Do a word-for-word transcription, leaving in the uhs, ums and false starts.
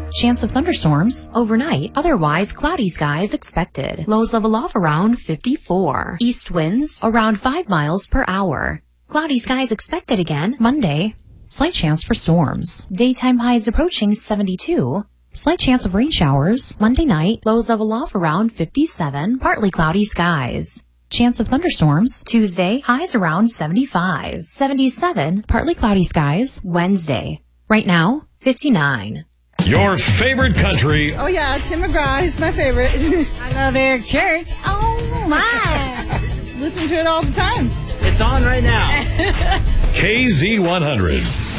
Chance of thunderstorms overnight, otherwise cloudy skies expected. Lows level off around fifty-four. East winds around five miles per hour. Cloudy skies expected again Monday. Slight chance for storms. Daytime highs approaching seventy-two. Slight chance of rain showers Monday night. Lows level off around fifty-seven. Partly cloudy skies. Chance of thunderstorms Tuesday. Highs around seventy-five. seventy-seven. Partly cloudy skies Wednesday. Right now, fifty-nine. Your favorite country. Oh, yeah, Tim McGraw is my favorite. I love Eric Church. Oh, my. Listen to it all the time. It's on right now. K Z one hundred.